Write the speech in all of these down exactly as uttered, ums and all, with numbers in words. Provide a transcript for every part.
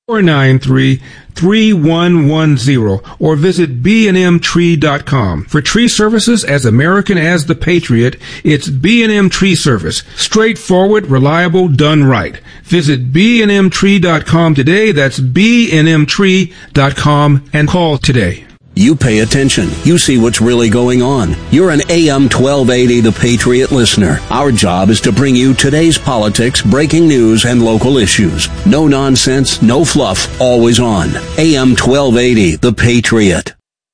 four nine three, three one one zero or visit b and m tree dot com. For tree services as American as the Patriot, it's B and M Tree Service. Straightforward, reliable, done right. Visit b and m tree dot com today. That's b and m tree dot com and call today. You pay attention. You see what's really going on. You're an A M twelve eighty The Patriot listener. Our job is to bring you today's politics, breaking news, and local issues. No nonsense, no fluff, always on. A M twelve eighty The Patriot.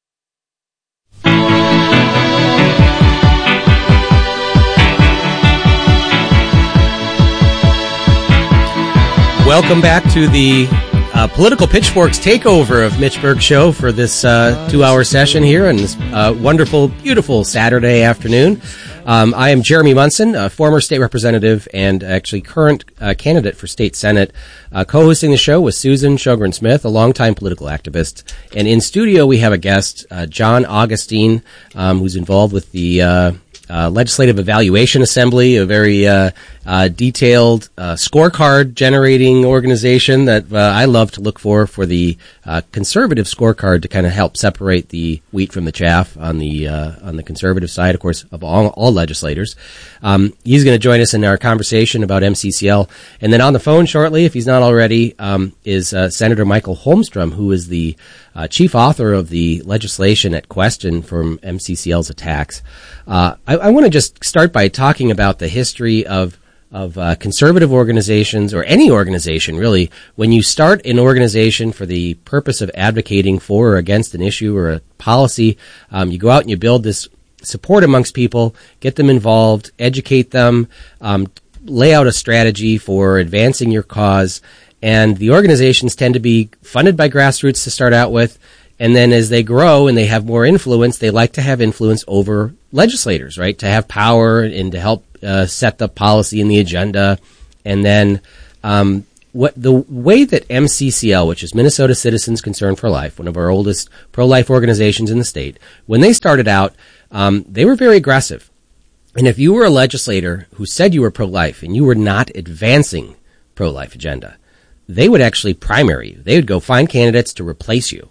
Welcome back to the Uh, Political Pitchforks takeover of Mitch Berg Show for this uh, two-hour session here on this uh, wonderful, beautiful Saturday afternoon. Um, I am Jeremy Munson, a former state representative and actually current uh, candidate for state senate, uh, co-hosting the show with Susan Sjogren-Smith, a longtime political activist. And in studio we have a guest, uh, John Augustine, um, who's involved with the uh, uh, Legislative Evaluation Assembly, a very uh, uh, detailed uh, scorecard generating organization that uh, I love to look for for the uh, conservative scorecard to kind of help separate the wheat from the chaff on the uh, on the conservative side, of course, of all, all legislators. Um, he's going to join us in our conversation about M C C L. And then on the phone shortly, if he's not already, um, is uh, Senator Michael Holmstrom, who is the uh, chief author of the legislation at question from M C C L's attacks. Uh, I, I want to just start by talking about the history of of uh, conservative organizations, or any organization really. When you start an organization for the purpose of advocating for or against an issue or a policy, um, you go out and you build this support amongst people, get them involved, educate them, um, lay out a strategy for advancing your cause. And the organizations tend to be funded by grassroots to start out with. And then as they grow and they have more influence, they like to have influence over legislators, right? To have power and to help uh, set the policy and the agenda. And then um, what the way that M C C L, which is Minnesota Citizens Concerned for Life, one of our oldest pro-life organizations in the state, when they started out, um, they were very aggressive. And if you were a legislator who said you were pro-life and you were not advancing pro-life agenda, they would actually primary you. They would go find candidates to replace you.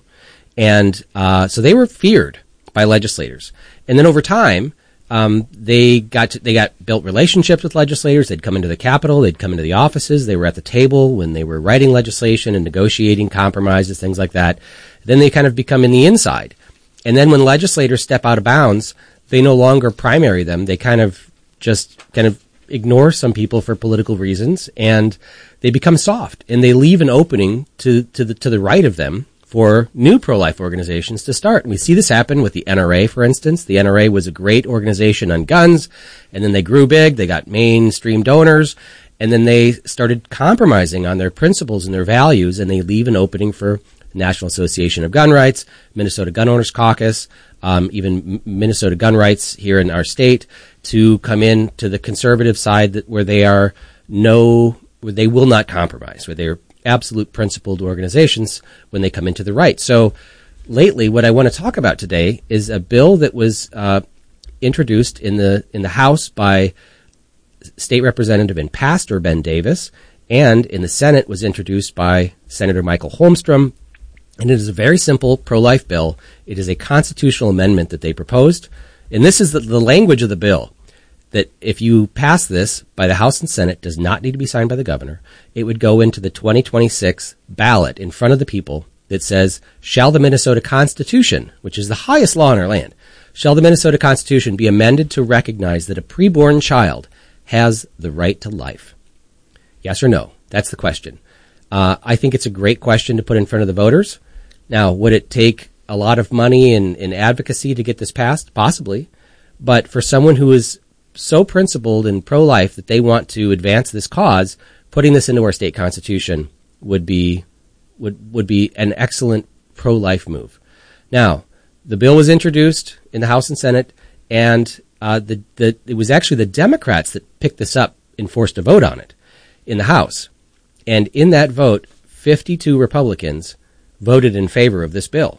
And uh, so they were feared by legislators. And then over time, um, they got to, they got built relationships with legislators. They'd come into the Capitol. They'd come into the offices. They were at the table when they were writing legislation and negotiating compromises, things like that. Then they kind of become in the inside. And then when legislators step out of bounds, they no longer primary them. They kind of just kind of ignore some people for political reasons, and they become soft, and they leave an opening to, to the to the right of them for new pro-life organizations to start. And we see this happen with the N R A, for instance. The N R A was a great organization on guns, and then they grew big. They got mainstream donors, and then they started compromising on their principles and their values, and they leave an opening for the National Association of Gun Rights, Minnesota Gun Owners Caucus, um, even Minnesota Gun Rights here in our state, to come in to the conservative side that, where they are no, where they will not compromise, where they're absolute principled organizations when they come into the right. So lately, what I want to talk about today is a bill that was uh, introduced in the in the House by State Representative and Pastor Ben Davis, and in the Senate was introduced by Senator Michael Holmstrom. And it is a very simple pro-life bill. It is a constitutional amendment that they proposed. And this is the, the language of the bill, that if you pass this by the House and Senate, does not need to be signed by the governor. It would go into the twenty twenty-six ballot in front of the people that says, shall the Minnesota Constitution, which is the highest law in our land, shall the Minnesota Constitution be amended to recognize that a preborn child has the right to life? Yes or no? That's the question. Uh, I think it's a great question to put in front of the voters. Now, would it take a lot of money and, and advocacy to get this passed? Possibly. But for someone who is so principled and pro-life that they want to advance this cause, putting this into our state constitution would be would would be an excellent pro-life move. Now, the bill was introduced in the House and Senate, and uh, the, the it was actually the Democrats that picked this up and forced a vote on it in the House. And in that vote, fifty-two Republicans voted in favor of this bill.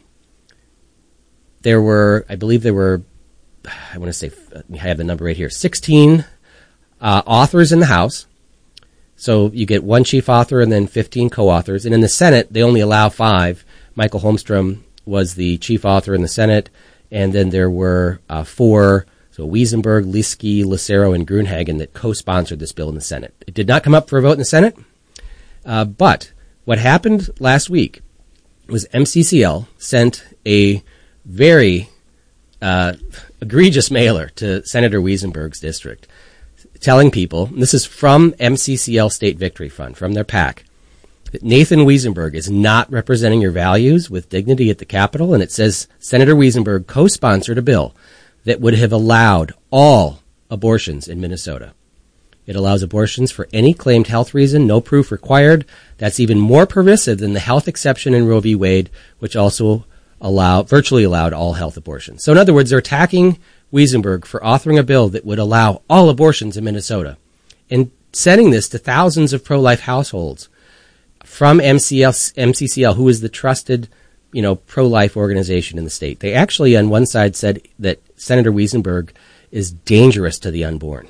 There were, I believe there were, I want to say, I have the number right here, sixteen uh, authors in the House, So you get one chief author and then fifteen co-authors. And in the Senate, they only allow five. Michael Holmstrom was the chief author in the Senate. And then there were uh, four, so Wiesenberg, Liske, Lucero, and Grunhagen that co-sponsored this bill in the Senate. It did not come up for a vote in the Senate. Uh, but what happened last week was M C C L sent a very uh, egregious mailer to Senator Wiesenberg's district telling people, and this is from M C C L State Victory Fund, from their PAC, that Nathan Wiesenberg is not representing your values with dignity at the Capitol, and it says Senator Wiesenberg co-sponsored a bill that would have allowed all abortions in Minnesota. It allows abortions for any claimed health reason, no proof required. That's even more permissive than the health exception in Roe v. Wade, which also allow virtually allowed all health abortions. So in other words, they're attacking Wiesenberg for authoring a bill that would allow all abortions in Minnesota and sending this to thousands of pro-life households from M C C L, who is the trusted, you know, pro-life organization in the state. They actually, on one side, said that Senator Wiesenberg is dangerous to the unborn.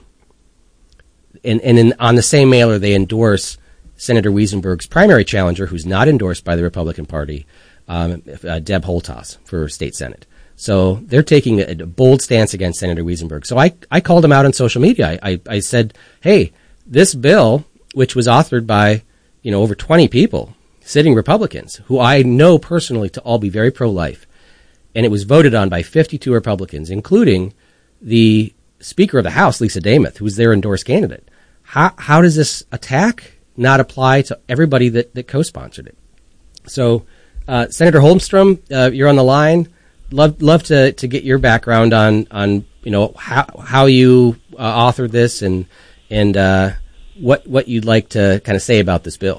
And, and in, on the same mailer, they endorse Senator Wiesenberg's primary challenger, who's not endorsed by the Republican Party, um, uh, Deb Holtas, for state Senate. So they're taking a, a bold stance against Senator Wiesenberg. So I, I called him out on social media. I, I, I said, hey, this bill, which was authored by, you know, over twenty people, sitting Republicans, who I know personally to all be very pro-life, and it was voted on by fifty-two Republicans, including the Speaker of the House, Lisa Dameth, who's their endorsed candidate. How, how does this attack not apply to everybody that, that co-sponsored it? So, uh, Senator Holmstrom, uh, you're on the line. Love, love to, to get your background on, on, you know, how, how you uh, authored this and, and, uh, what, what you'd like to kind of say about this bill.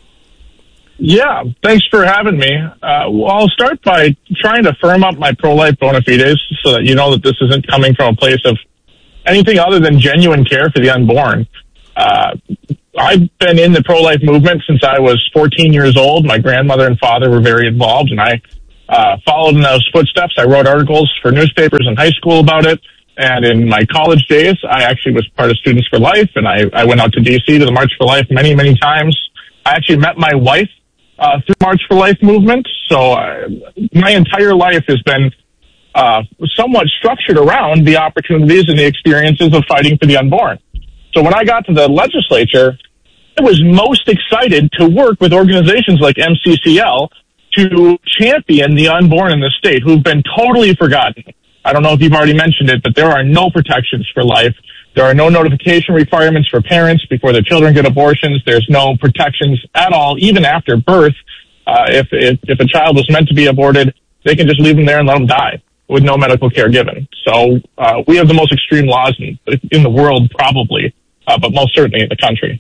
Yeah, thanks for having me. Uh, well, I'll start by trying to firm up my pro-life bona fides so that you know that this isn't coming from a place of anything other than genuine care for the unborn. Uh, I've been in the pro-life movement since I was fourteen years old. My grandmother and father were very involved, and I uh, followed in those footsteps. I wrote articles for newspapers in high school about it. And in my college days, I actually was part of Students for Life, and I, I went out to D C to the March for Life many, many times. I actually met my wife uh, through March for Life movement. So uh, my entire life has been uh, somewhat structured around the opportunities and the experiences of fighting for the unborn. So when I got to the legislature, I was most excited to work with organizations like M C C L to champion the unborn in the state who've been totally forgotten. I don't know if you've already mentioned it, but there are no protections for life. There are no notification requirements for parents before their children get abortions. There's no protections at all, even after birth. Uh, if, if, if a child was meant to be aborted, they can just leave them there and let them die with no medical care given. So, uh, we have the most extreme laws in, in the world, probably, uh, but most certainly in the country.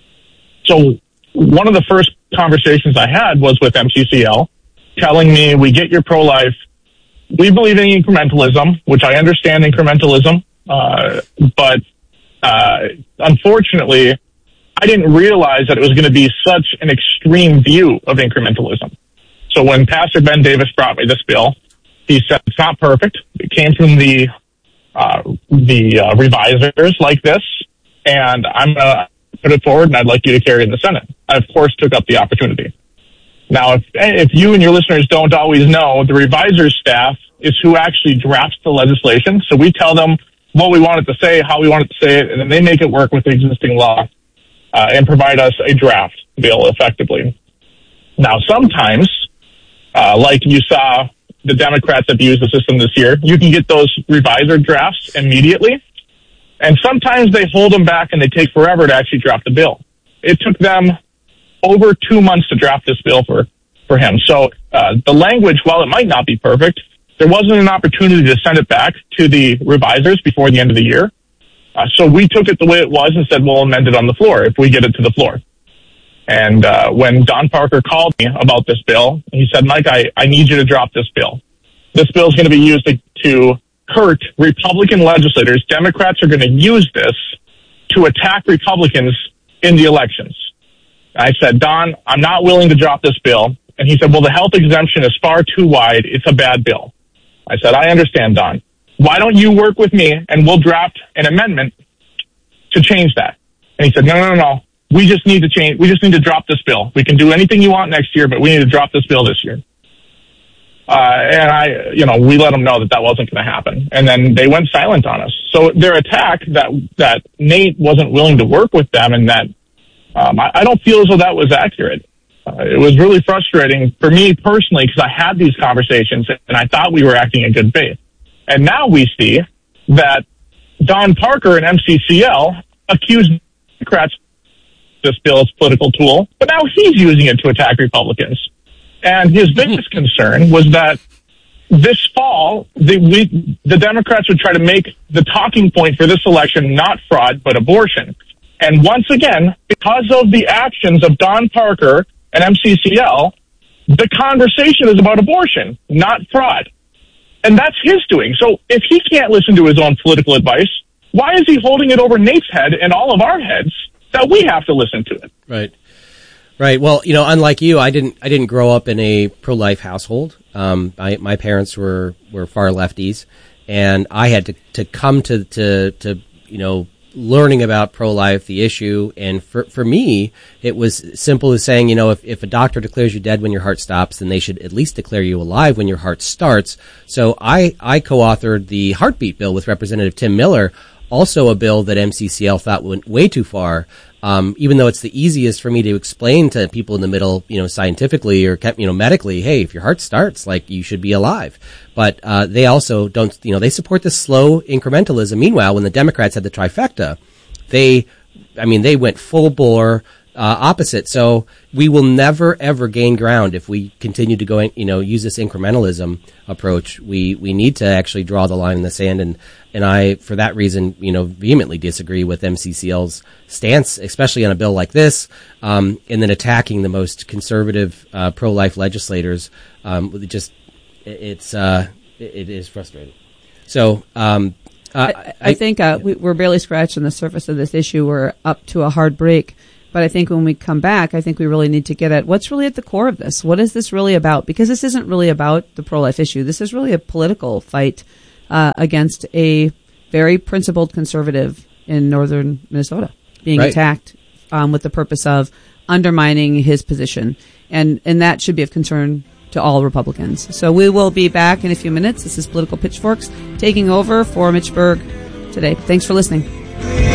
So one of the first conversations I had was with M C C L telling me, we get your pro-life. We believe in incrementalism, which I understand incrementalism, uh, but uh, unfortunately, I didn't realize that it was going to be such an extreme view of incrementalism. So when Pastor Ben Davis brought me this bill, he said it's not perfect. It came from the uh, the uh, revisers like this, and I'm going to put it forward, and I'd like you to carry it in the Senate. I, of course, took up the opportunity. Now, if, if you and your listeners don't always know, the reviser's staff is who actually drafts the legislation. So we tell them what we want it to say, how we want it to say it, and then they make it work with the existing law uh, and provide us a draft bill effectively. Now, sometimes, uh, like you saw the Democrats abuse the system this year, you can get those reviser drafts immediately, and sometimes they hold them back and they take forever to actually draft the bill. It took them over two months to draft this bill for, for him. So uh, the language, while it might not be perfect, there wasn't an opportunity to send it back to the revisers before the end of the year. Uh, so we took it the way it was and said, we'll amend it on the floor if we get it to the floor. And uh, when Don Parker called me about this bill, he said, Mike, I, I need you to drop this bill. This bill is going to be used to, to hurt Republican legislators. Democrats are going to use this to attack Republicans in the elections. I said, Don, I'm not willing to drop this bill. And he said, well, the health exemption is far too wide. It's a bad bill. I said, I understand, Don. Why don't you work with me and we'll draft an amendment to change that? And he said, no, no, no, no. we just need to change. We just need to drop this bill. We can do anything you want next year, but we need to drop this bill this year. Uh, and I, you know, we let them know that that wasn't going to happen. And then they went silent on us. So their attack that, that Nate wasn't willing to work with them and that, um, I, I don't feel as though that was accurate. Uh, it was really frustrating for me personally because I had these conversations and I thought we were acting in good faith. And now we see that Don Parker and M C C L accused Democrats this bill as a political tool, but now he's using it to attack Republicans. And his biggest concern was that this fall, the, we, the Democrats would try to make the talking point for this election not fraud, but abortion. And once again, because of the actions of Don Parker and M C C L, the conversation is about abortion, not fraud. And that's his doing. So if he can't listen to his own political advice, why is he holding it over Nate's head and all of our heads that we have to listen to it? Right. Right. Well, you know, unlike you, I didn't, I didn't grow up in a pro-life household. Um, I, my parents were, were far lefties, and I had to, to come to, to, to, you know, learning about pro-life, the issue. And for, for me, it was simple as saying, you know, if, if a doctor declares you dead when your heart stops, then they should at least declare you alive when your heart starts. So I, I co-authored the Heartbeat bill with Representative Tim Miller, also a bill that M C C L thought went way too far. Um, even though it's the easiest for me to explain to people in the middle, you know, scientifically or, you know, medically, hey, if your heart starts, like, you should be alive. But, uh, they also don't, you know, they support this slow incrementalism. Meanwhile, when the Democrats had the trifecta, they, I mean, they went full bore, uh, opposite. So we will never, ever gain ground if we continue to go, you know, use this incrementalism approach. We, we need to actually draw the line in the sand. And, and I, for that reason, you know, vehemently disagree with M C C L's stance, especially on a bill like this, um, and then attacking the most conservative, uh, pro-life legislators. Um, it just, it's, uh, it, it is frustrating. So, um, uh, I, I think, uh, we, we're barely scratching the surface of this issue. We're up to a hard break. But I think when we come back, I think we really need to get at what's really at the core of this. What is this really about? Because this isn't really about the pro-life issue. This is really a political fight uh, against a very principled conservative in northern Minnesota being right. attacked um, with the purpose of undermining his position. And, and that should be of concern to all Republicans. So we will be back in a few minutes. This is Political Pitchforks taking over for Mitch Berg today. Thanks for listening.